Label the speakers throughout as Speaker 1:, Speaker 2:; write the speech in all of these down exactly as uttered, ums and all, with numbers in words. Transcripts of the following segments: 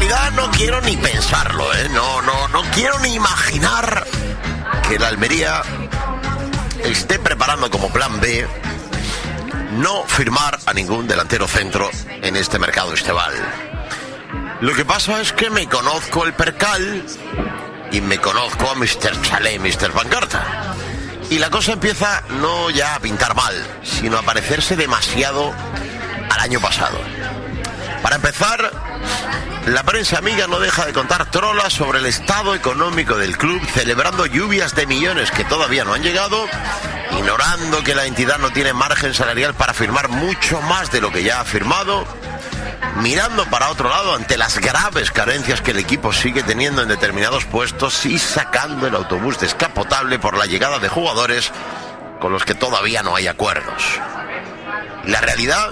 Speaker 1: realidad no quiero ni pensarlo, ¿eh? No, no, no quiero ni imaginar que la Almería esté preparando como plan B no firmar a ningún delantero centro en este mercado estival. Lo que pasa es que me conozco el percal y me conozco a mister Chalé, mister Pancarta. Y la cosa empieza no ya a pintar mal, sino a parecerse demasiado al año pasado. Para empezar, la prensa amiga no deja de contar trolas sobre el estado económico del club, celebrando lluvias de millones que todavía no han llegado, ignorando que la entidad no tiene margen salarial para firmar mucho más de lo que ya ha firmado, mirando para otro lado ante las graves carencias que el equipo sigue teniendo en determinados puestos y sacando el autobús descapotable por la llegada de jugadores con los que todavía no hay acuerdos. La realidad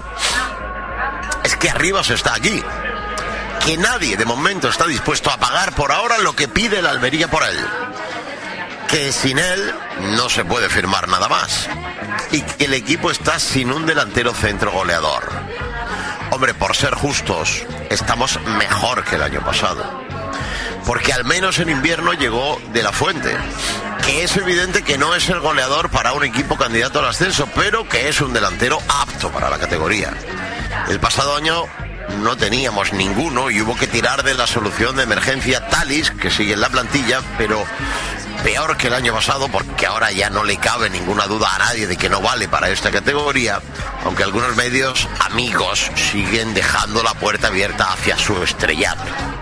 Speaker 1: es que arriba se está aquí, que nadie de momento está dispuesto a pagar por ahora lo que pide la Almería por él, que sin él no se puede firmar nada más y que el equipo está sin un delantero centro goleador. Hombre, por ser justos, estamos mejor que el año pasado, porque al menos en invierno llegó De la Fuente, que es evidente que no es el goleador para un equipo candidato al ascenso, pero que es un delantero apto para la categoría. El pasado año no teníamos ninguno y hubo que tirar de la solución de emergencia Talis, que sigue en la plantilla, pero peor que el año pasado, porque ahora ya no le cabe ninguna duda a nadie de que no vale para esta categoría, aunque algunos medios amigos siguen dejando la puerta abierta hacia su estrellato.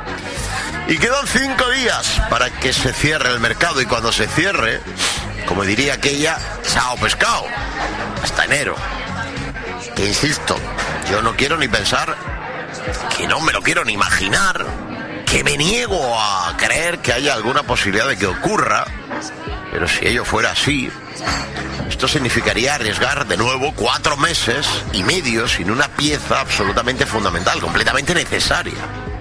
Speaker 1: Y quedan cinco días para que se cierre el mercado, y cuando se cierre, como diría aquella, chao pescado, hasta enero. Que insisto, yo no quiero ni pensar, que no me lo quiero ni imaginar, que me niego a creer que haya alguna posibilidad de que ocurra, pero si ello fuera así, esto significaría arriesgar de nuevo cuatro meses y medio sin una pieza absolutamente fundamental, completamente necesaria.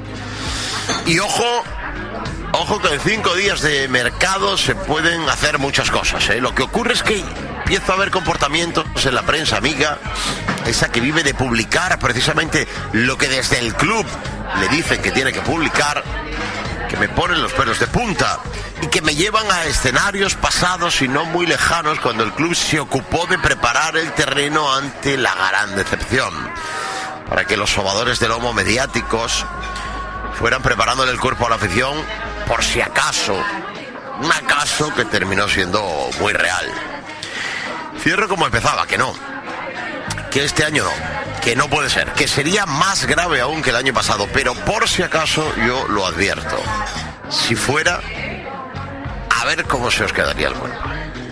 Speaker 1: Y ojo, ojo que en cinco días de mercado se pueden hacer muchas cosas, ¿eh? Lo que ocurre es que empiezo a ver comportamientos en la prensa amiga, esa que vive de publicar precisamente lo que desde el club le dicen que tiene que publicar, que me ponen los pelos de punta y que me llevan a escenarios pasados y no muy lejanos, cuando el club se ocupó de preparar el terreno ante la gran decepción, para que los sobadores de lomo mediáticos fueran preparándole el cuerpo a la afición por si acaso, un acaso que terminó siendo muy real. Cierro como empezaba, que no, que este año no, que no puede ser, que sería más grave aún que el año pasado, pero por si acaso yo lo advierto, si fuera, a ver cómo se os quedaría el cuerpo.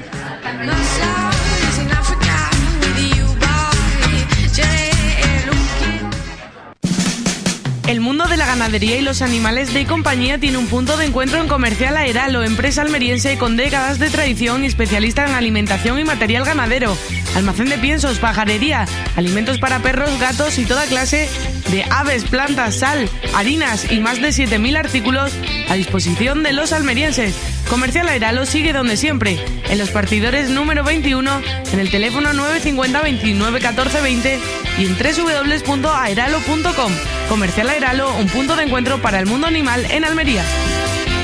Speaker 2: El mundo de la ganadería y los animales de compañía tiene un punto de encuentro en Comercial Aeralo, empresa almeriense con décadas de tradición y especialista en alimentación y material ganadero. Almacén de piensos, pajarería, alimentos para perros, gatos y toda clase de aves, plantas, sal, harinas y más de siete mil artículos a disposición de los almerienses. Comercial Aeralo sigue donde siempre, en los partidores número veintiuno, en el teléfono nueve cinco cero, veintinueve, catorce, veinte y en doble u doble u doble u punto aeralo punto com. Comercial Aeralo, un punto de encuentro para el mundo animal en Almería.